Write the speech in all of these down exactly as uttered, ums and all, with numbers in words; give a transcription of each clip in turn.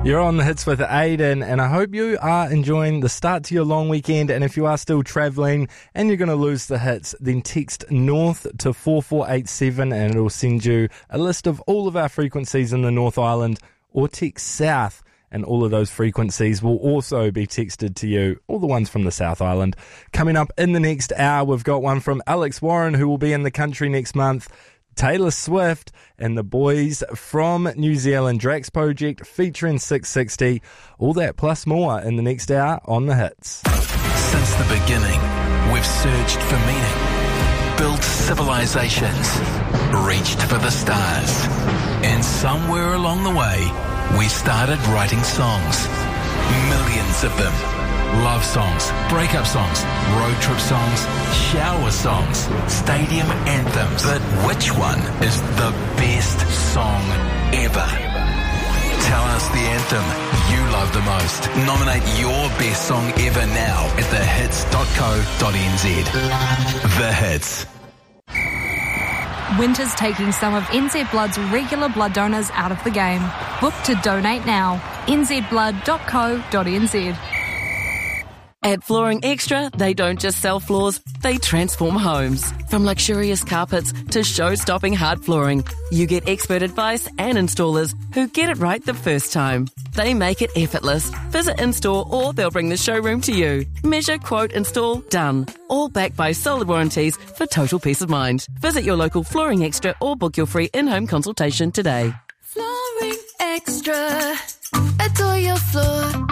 You're on the Hits with Aiden, and I hope you are enjoying the start to your long weekend. And if you are still travelling and you're going to lose the hits, then text North to four four eight seven and it'll send you a list of all of our frequencies in the North Island, or text South and all of those frequencies will also be texted to you, all the ones from the South Island. Coming up in the next hour, we've got one from Alex Warren, who will be in the country next month, Taylor Swift, and the boys from New Zealand, Drax Project featuring six sixty. All that plus more in the next hour on The Hits. Since the beginning, we've searched for meaning, built civilizations, reached for the stars. And somewhere along the way, we started writing songs. Millions of them. Love songs, breakup songs, road trip songs, shower songs, stadium anthems. But which one is the best song ever? Tell us the anthem you love the most. Nominate your best song ever now at the hits dot co dot n z. The Hits. Winter's taking some of N Z Blood's regular blood donors out of the game. Book to donate now. n z blood dot co dot n z. At Flooring Extra, they don't just sell floors, they transform homes. From luxurious carpets to show-stopping hard flooring, you get expert advice and installers who get it right the first time. They make it effortless. Visit in-store or they'll bring the showroom to you. Measure, quote, install, done. All backed by solid warranties for total peace of mind. Visit your local Flooring Extra or book your free in-home consultation today. Flooring Extra. Adore your floor.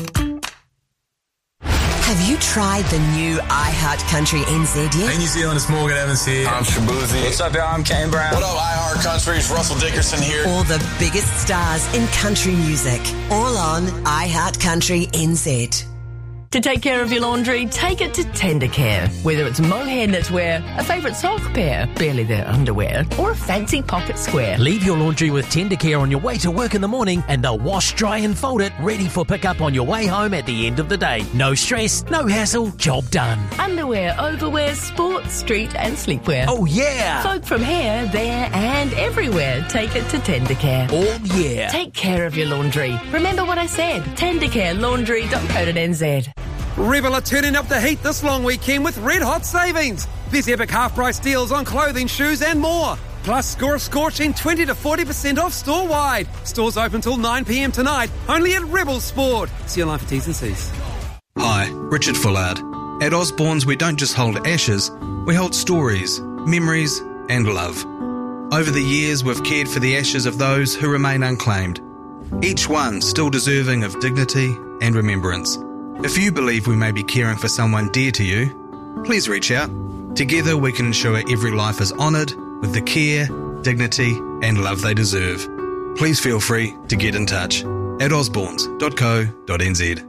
Have you tried the new iHeart Country N Z yet? Hey, New Zealand, it's Morgan Evans here. I'm Shabuzi. What's up, y'all? I'm Kane Brown. What up, iHeart Country? It's Russell Dickerson here. All the biggest stars in country music. All on iHeart Country N Z. To take care of your laundry, take it to Tendercare. Whether it's mohair knitwear, a favourite sock pair, barely their underwear, or a fancy pocket square. Leave your laundry with Tendercare on your way to work in the morning and they'll wash, dry and fold it, ready for pickup on your way home at the end of the day. No stress, no hassle, job done. Underwear, overwear, sports, street and sleepwear. Oh yeah! Soak from here, there and everywhere. Take it to Tendercare. Oh yeah! Take care of your laundry. Remember what I said. Tendercare Laundry dot co dot n z. Rebel are turning up the heat this long weekend with red hot savings. There's epic half price deals on clothing, shoes and more. Plus score a scorching twenty to forty percent off store wide. Stores open till nine p m tonight, only at Rebel Sport. See you online for T's and C's. Hi, Richard Fullard. At Osborne's we don't just hold ashes, we hold stories, memories and love. Over the years we've cared for the ashes of those who remain unclaimed. Each one still deserving of dignity and remembrance. If you believe we may be caring for someone dear to you, please reach out. Together we can ensure every life is honoured with the care, dignity and love they deserve. Please feel free to get in touch at osbornes dot co dot n z.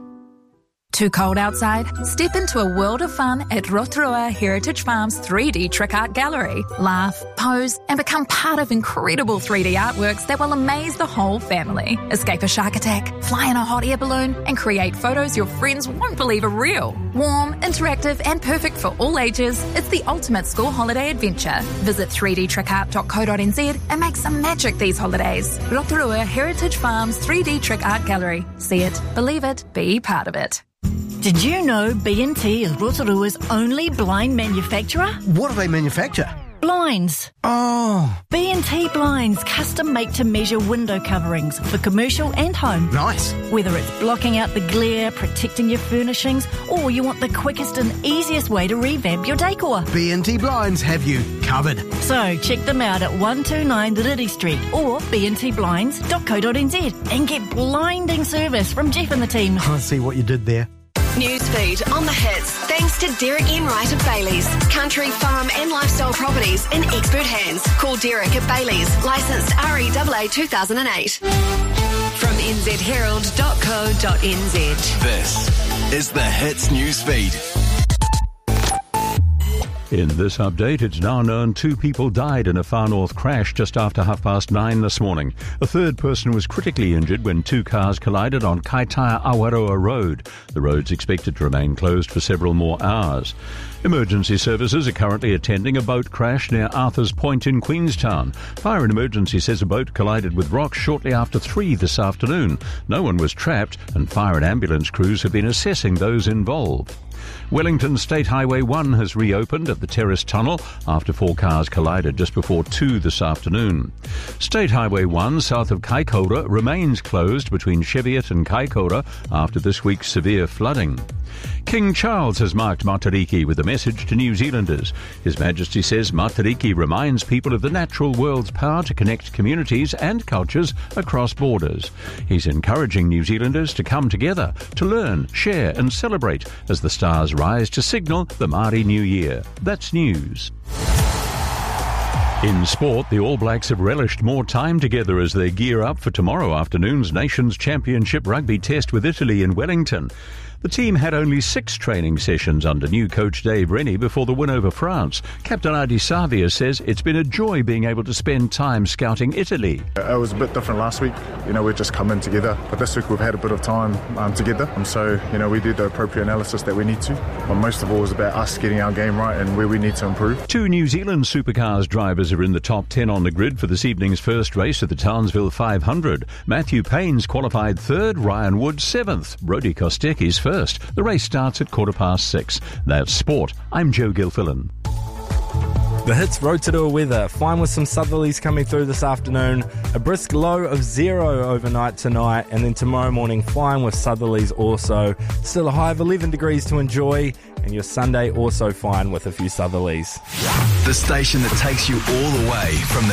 Too cold outside? Step into a world of fun at Rotorua Heritage Farms three D Trick Art Gallery. Laugh, pose and become part of incredible three D artworks that will amaze the whole family. Escape a shark attack, fly in a hot air balloon and create photos your friends won't believe are real. Warm, interactive and perfect for all ages, it's the ultimate school holiday adventure. Visit three d trick art dot co dot n z and make some magic these holidays. Rotorua Heritage Farms three D Trick Art Gallery. See it, believe it, be part of it. Did you know B and T is Rotorua's only blind manufacturer? What do they manufacture? Blinds. Oh. B and T Blinds, custom made to measure window coverings for commercial and home. Nice. Whether it's blocking out the glare, protecting your furnishings, or you want the quickest and easiest way to revamp your decor. B and T Blinds have you covered. So check them out at one two nine Ririri Street or b n t blinds dot co dot n z and get blinding service from Jeff and the team. I see what you did there. Newsfeed on the Hits, thanks to Derek Enright of Bailey's. Country, farm and lifestyle properties in expert hands. Call Derek at Bailey's, licensed R E A A two thousand eight. From n z herald dot co dot n z. This is the Hits Newsfeed. In this update, it's now known two people died in a far north crash just after half past nine this morning. A third person was critically injured when two cars collided on Kaitaia Awaroa Road. The road's expected to remain closed for several more hours. Emergency services are currently attending a boat crash near Arthur's Point in Queenstown. Fire and Emergency says a boat collided with rocks shortly after three this afternoon. No one was trapped, and fire and ambulance crews have been assessing those involved. Wellington State Highway one has reopened at the Terrace Tunnel after four cars collided just before two this afternoon. State Highway one south of Kaikoura remains closed between Cheviot and Kaikoura after this week's severe flooding. King Charles has marked Matariki with a message to New Zealanders. His Majesty says Matariki reminds people of the natural world's power to connect communities and cultures across borders. He's encouraging New Zealanders to come together, to learn, share and celebrate as the stars rise to signal the Māori New Year. That's news. In sport, the All Blacks have relished more time together as they gear up for tomorrow afternoon's Nations Championship rugby test with Italy in Wellington. The team had only six training sessions under new coach Dave Rennie before the win over France. Captain Adi Savia says it's been a joy being able to spend time scouting Italy. It was a bit different last week. You know, we'd just come in together. But this week we've had a bit of time um, together. And so, you know, we did the appropriate analysis that we need to. But most of all, it was about us getting our game right and where we need to improve. Two New Zealand supercars drivers are in the top ten on the grid for this evening's first race of the Townsville five hundred. Matthew Payne's qualified third, Ryan Wood seventh. Rodi Kostecki's first. The race starts at quarter past six. That's sport. I'm Joe Gilfillan. The Hits Rotorua weather. Fine with some southerlies coming through this afternoon. A brisk low of zero overnight tonight. And then tomorrow morning, fine with southerlies also. Still a high of eleven degrees to enjoy. And your Sunday also fine with a few southerlies. The station that takes you all the way from the